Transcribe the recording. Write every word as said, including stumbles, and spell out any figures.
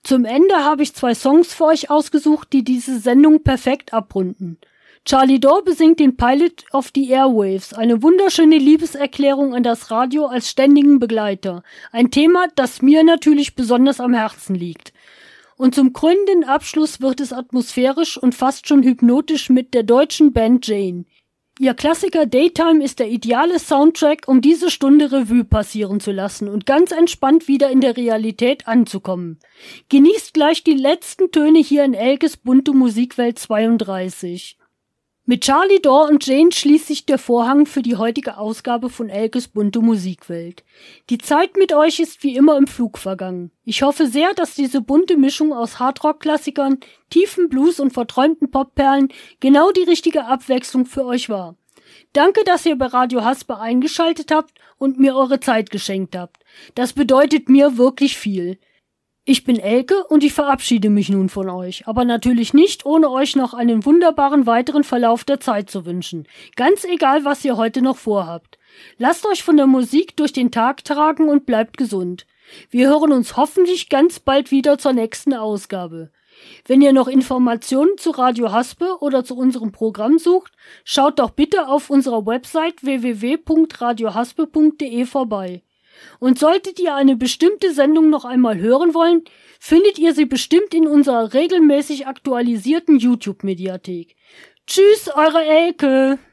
Zum Ende habe ich zwei Songs für euch ausgesucht, die diese Sendung perfekt abrunden. Charlie Dore besingt den Pilot of the Airwaves, eine wunderschöne Liebeserklärung an das Radio als ständigen Begleiter. Ein Thema, das mir natürlich besonders am Herzen liegt. Und zum krönenden Abschluss wird es atmosphärisch und fast schon hypnotisch mit der deutschen Band Jane. Ihr Klassiker Daytime ist der ideale Soundtrack, um diese Stunde Revue passieren zu lassen und ganz entspannt wieder in der Realität anzukommen. Genießt gleich die letzten Töne hier in Elkes bunte Musikwelt zweiunddreißig. Mit Charlie Dore und Jane schließt sich der Vorhang für die heutige Ausgabe von Elkes bunte Musikwelt. Die Zeit mit euch ist wie immer im Flug vergangen. Ich hoffe sehr, dass diese bunte Mischung aus Hardrock-Klassikern, tiefen Blues und verträumten Popperlen genau die richtige Abwechslung für euch war. Danke, dass ihr bei Radio Haspe eingeschaltet habt und mir eure Zeit geschenkt habt. Das bedeutet mir wirklich viel. Ich bin Elke und ich verabschiede mich nun von euch, aber natürlich nicht, ohne euch noch einen wunderbaren weiteren Verlauf der Zeit zu wünschen. Ganz egal, was ihr heute noch vorhabt. Lasst euch von der Musik durch den Tag tragen und bleibt gesund. Wir hören uns hoffentlich ganz bald wieder zur nächsten Ausgabe. Wenn ihr noch Informationen zu Radio Haspe oder zu unserem Programm sucht, schaut doch bitte auf unserer Website w w w punkt radio haspe punkt de vorbei. Und solltet ihr eine bestimmte Sendung noch einmal hören wollen, findet ihr sie bestimmt in unserer regelmäßig aktualisierten YouTube-Mediathek. Tschüss, eure Elke!